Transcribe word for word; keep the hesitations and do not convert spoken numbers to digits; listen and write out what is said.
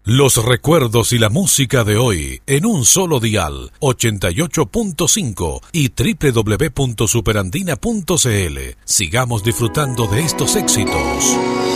Los recuerdos y la música de hoy en un solo dial, ochenta y ocho punto cinco y doble u doble u doble u punto superandina punto c l. Sigamos disfrutando de estos éxitos.